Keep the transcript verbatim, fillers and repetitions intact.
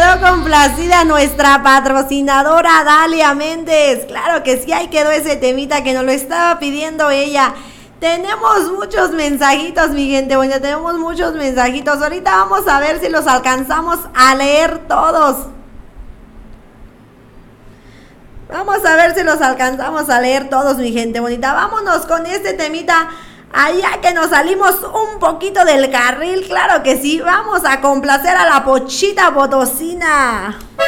quedó complacida nuestra patrocinadora Dalia Méndez. Claro que sí, ahí quedó ese temita que nos lo estaba pidiendo ella. Tenemos muchos mensajitos, mi gente bonita, tenemos muchos mensajitos. Ahorita vamos a ver si los alcanzamos a leer todos. Vamos a ver si los alcanzamos a leer todos, mi gente bonita. Vámonos con este temita. Allá que nos salimos un poquito del carril, claro que sí. Vamos a complacer a la Pochita Potosina.